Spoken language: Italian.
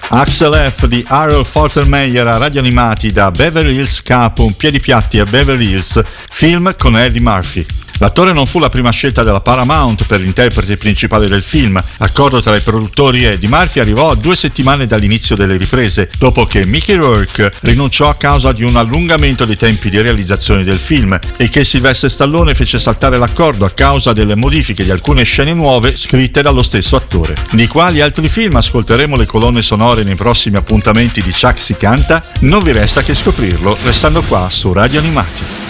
Axel F di Harold Faltermeyer a Radio Animati da Beverly Hills Capo, un piedipiatti a Beverly Hills, film con Eddie Murphy. L'attore non fu la prima scelta della Paramount per l'interprete principale del film. L'accordo tra i produttori e Eddie Murphy arrivò a 2 settimane dall'inizio delle riprese, dopo che Mickey Rourke rinunciò a causa di un allungamento dei tempi di realizzazione del film e che Sylvester Stallone fece saltare l'accordo a causa delle modifiche di alcune scene nuove scritte dallo stesso attore. Di quali altri film ascolteremo le colonne sonore nei prossimi appuntamenti di Chuck si canta? Non vi resta che scoprirlo restando qua su Radio Animati.